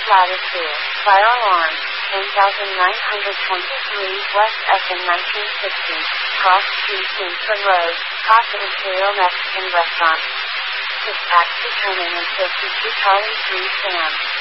Latitude. Fire alarm. 10,923 West FM 1960. Cross Street Kingsford Road. Casa Imperial Mexican Restaurant. Dispatch determined in 52 Charlie 3 Sam.